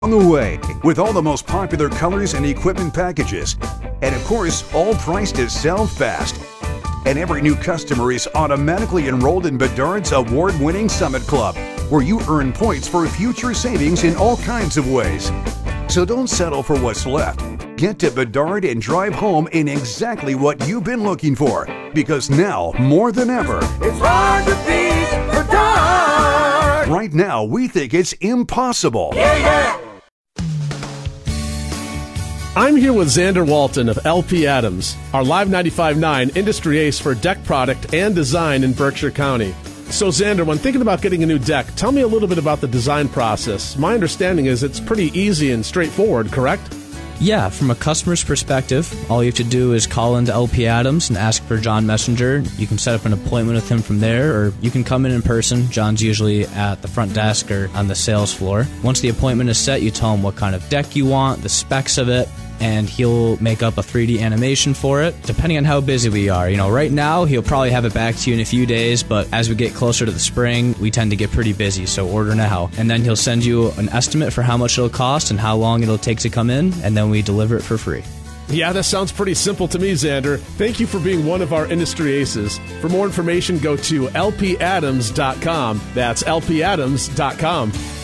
On the way, with all the most popular colors and equipment packages. And of course, all priced to sell fast. And every new customer is automatically enrolled in Bedard's award-winning Summit Club, where you earn points for future savings in all kinds of ways. So don't settle for what's left. Get to Bedard and drive home in exactly what you've been looking for. Because now, more than ever, it's hard to beat Bedard. Right now, we think it's impossible. Yeah. I'm here with Xander Walton of LP Adams, our Live 95.9 industry ace for deck product and design in Berkshire County. So Xander, when thinking about getting a new deck, tell me a little bit about the design process. My understanding is it's pretty easy and straightforward, correct? Yeah, from a customer's perspective, all you have to do is call into LP Adams and ask for John Messenger. You can set up an appointment with him from there, or you can come in person. John's usually at the front desk or on the sales floor. Once the appointment is set, you tell him what kind of deck you want, the specs of it, and he'll make up a 3D animation for it, depending on how busy we are. Right now, he'll probably have it back to you in a few days, but as we get closer to the spring, we tend to get pretty busy, so order now. And then he'll send you an estimate for how much it'll cost and how long it'll take to come in, and then we deliver it for free. Yeah, that sounds pretty simple to me, Xander. Thank you for being one of our industry aces. For more information, go to lpadams.com. That's lpadams.com.